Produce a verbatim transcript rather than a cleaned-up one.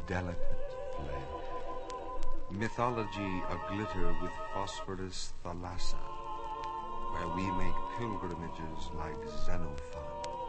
delicate flesh. Mythology aglitter with phosphorus thalassa, where we make pilgrimages like Xenophon.